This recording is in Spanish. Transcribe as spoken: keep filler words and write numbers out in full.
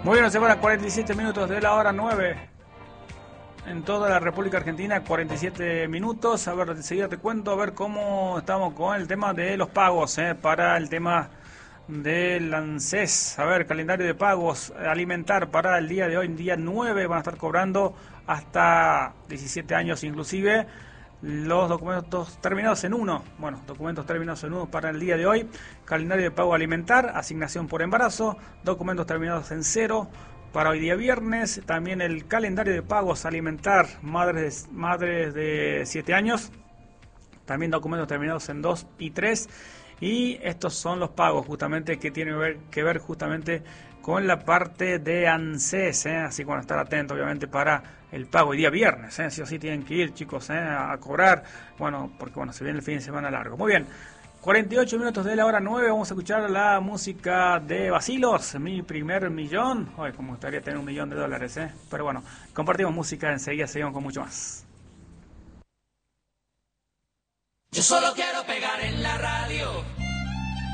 Muy bien, nos separan cuarenta y siete minutos de la hora nueve en toda la República Argentina, cuarenta y siete minutos. A ver, enseguida te cuento a ver cómo estamos con el tema de los pagos, eh, para el tema del ANSES. A ver, calendario de pagos alimentar para el día de hoy, día nueve, van a estar cobrando hasta diecisiete años inclusive. Los documentos terminados en uno, bueno, documentos terminados en uno para el día de hoy. Calendario de pago alimentar, asignación por embarazo, documentos terminados en cero para hoy día viernes. También el calendario de pagos alimentar, madres, madres de siete años. También documentos terminados en dos y tres. Y estos son los pagos justamente que tienen que ver, que ver justamente con la parte de ANSES, ¿eh? Así que van a estar atentos obviamente para el pago hoy día viernes, ¿eh? Sí o sí tienen que ir, chicos, ¿eh? A cobrar, bueno, porque bueno, se viene el fin de semana largo. Muy bien, cuarenta y ocho minutos de la hora nueve, vamos a escuchar la música de Bacilos, Mi Primer Millón. Ay, como gustaría tener un millón de dólares, ¿eh? Pero bueno, compartimos música, enseguida seguimos con mucho más. Yo solo quiero pegar en la radio.